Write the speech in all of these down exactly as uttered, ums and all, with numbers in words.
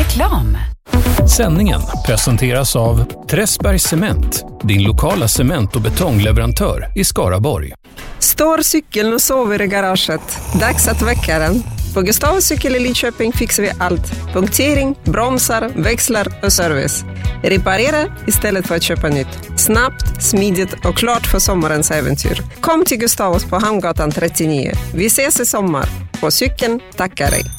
Reklam. Sändningen presenteras av Träsbergs Cement, din lokala cement- och betongleverantör i Skaraborg. Står cykeln och sover i garaget. Dags att väcka den. På Gustavs cykel i Lidköping fixar vi allt. Punktering, bromsar, växlar och service. Reparera istället för att köpa nytt. Snabbt, smidigt och klart för sommarens äventyr. Kom till Gustavs på Hamngatan trettionio. Vi ses i sommar. På cykeln tackar dig.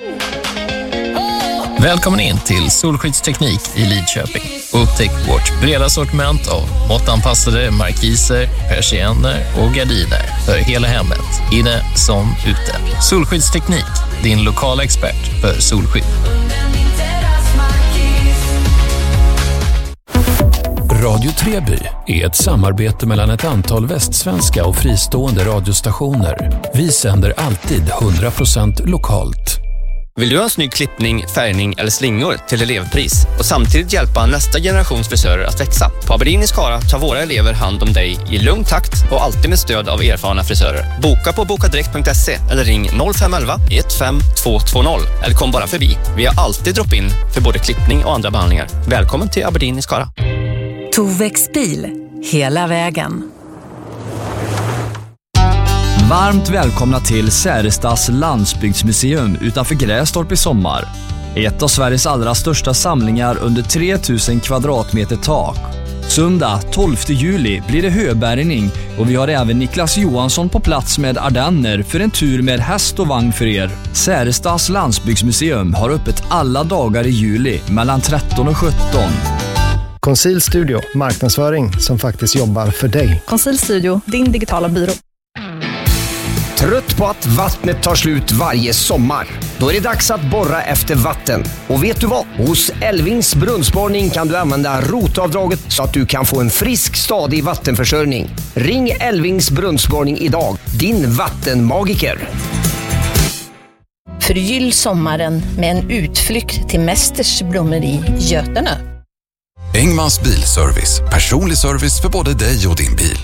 Välkommen in till Solskyddsteknik i Lidköping. Upptäck vårt breda sortiment av måttanpassade markiser, persienner och gardiner för hela hemmet, inne som ute. Solskyddsteknik, din lokala expert för solskydd. Radio Treby är ett samarbete mellan ett antal västsvenska och fristående radiostationer. Vi sänder alltid hundra procent lokalt. Vill du ha en snygg klippning, färgning eller slingor till elevpris och samtidigt hjälpa nästa generations frisörer att växa? På Aberdeen i Skara tar våra elever hand om dig i lugn takt och alltid med stöd av erfarna frisörer. Boka på bokadirekt punkt se eller ring noll fem ett ett ett fem två två noll eller kom bara förbi. Vi har alltid drop-in för både klippning och andra behandlingar. Välkommen till Aberdeen i Skara. Tovex bil, hela vägen. Varmt välkomna till Särestas landsbygdsmuseum utanför Grästorp i sommar. Ett av Sveriges allra största samlingar under tre tusen kvadratmeter tak. Söndag tolfte juli blir det höbärgning och vi har även Niklas Johansson på plats med ardenner för en tur med häst och vagn för er. Särestas landsbygdsmuseum har öppet alla dagar i juli mellan tretton och sjutton. Conceal Studio, marknadsföring som faktiskt jobbar för dig. Conceal Studio, din digitala byrå. Trött på att vattnet tar slut varje sommar? Då är det dags att borra efter vatten. Och vet du vad? Hos Elvings brunnsborrning kan du använda rotavdraget så att du kan få en frisk, stadig vattenförsörjning. Ring Elvings brunnsborrning idag, din vattenmagiker. Förgyll sommaren med en utflykt till Mästers blommeri Götene. Engmans bilservice, personlig service för både dig och din bil.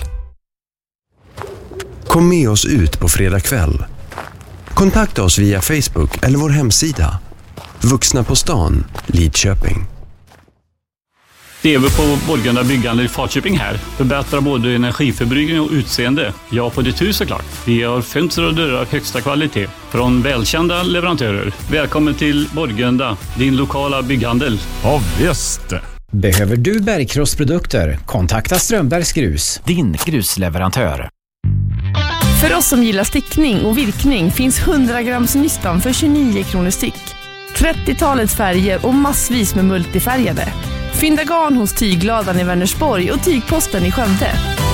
Kom med oss ut på fredag kväll. Kontakta oss via Facebook eller vår hemsida. Vuxna på stan, Lidköping. Det är vi på Borgunda byggande i Falköping här. Förbättrar både energiförbrukning och utseende. Ja, på ditt hus såklart. Vi har fönster och dörrar av högsta kvalitet från välkända leverantörer. Välkommen till Borgunda, din lokala bygghandel. Ja, visst. Behöver du bergkrossprodukter? Kontakta Strömbergs Grus, din grusleverantör. För oss som gillar stickning och virkning finns hundra grams nystan för tjugonio kronor styck. trettiotalets färger och massvis med multifärgade. Fynda garn hos Tygladan i Vänersborg och Tygposten i Skövde.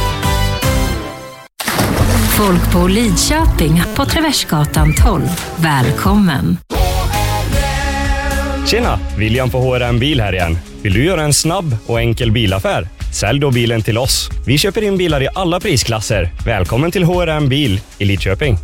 Folk på Lidköping på Traversgatan tolv. Välkommen. Tjena, William på H R M Bil här igen. Vill du göra en snabb och enkel bilaffär? Sälj då bilen till oss. Vi köper in bilar i alla prisklasser. Välkommen till H R M Bil i Lidköping.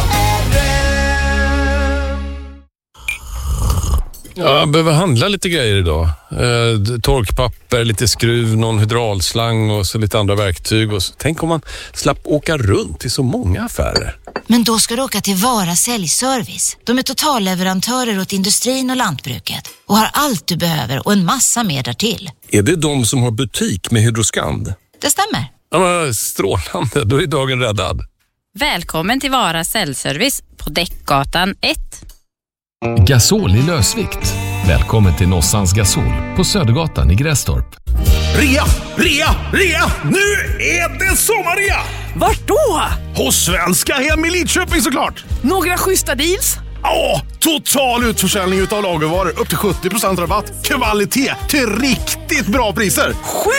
Ja, jag behöver handla lite grejer idag. Eh, torkpapper, lite skruv, någon hydraulslang och så lite andra verktyg. Och så. Tänk om man slapp åka runt i så många affärer. Men då ska du åka till Vara Säljservice. De är totalleverantörer åt industrin och lantbruket och har allt du behöver och en massa mer därtill. Är det de som har butik med Hydroskand? Det stämmer. Ja, men strålande, då är dagen räddad. Välkommen till Vara Säljservice på Däckgatan ett. Gasol i lösvikt. Välkommen till Nossans Gasol på Södergatan i Grästorp. Rea, rea, rea! Nu är det sommarrea! Vart då? Hos Svenska Hem i Lidköping såklart! Några schyssta deals? Ja, total utförsäljning utav lagervaror. Upp till sjuttio procent rabatt. Kvalitet till riktigt bra priser.